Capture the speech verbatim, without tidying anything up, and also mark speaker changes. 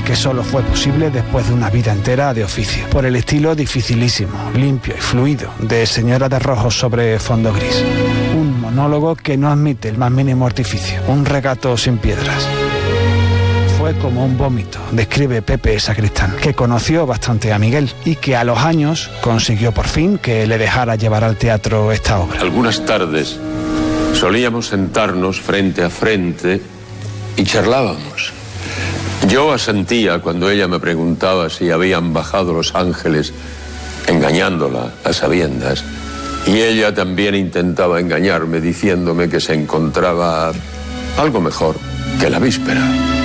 Speaker 1: que solo fue posible después de una vida entera de oficio, por el estilo dificilísimo, limpio y fluido de Señora de Rojo sobre fondo gris. Un monólogo que no admite el más mínimo artificio, un regato sin piedras. Fue como un vómito, describe Pepe Sacristán, que conoció bastante a Miguel y que a los años consiguió por fin que le dejara llevar al teatro esta obra.
Speaker 2: Algunas tardes solíamos sentarnos frente a frente y charlábamos. Yo asentía cuando ella me preguntaba si habían bajado los ángeles, engañándola a sabiendas, y ella también intentaba engañarme diciéndome que se encontraba algo mejor que la víspera.